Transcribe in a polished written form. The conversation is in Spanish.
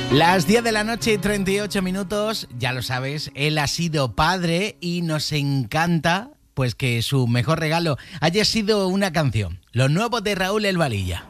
Las 10 de la noche y 38 minutos, ya lo sabes, él ha sido padre y nos encanta pues que su mejor regalo haya sido una canción, lo nuevo de Raúl El Valilla.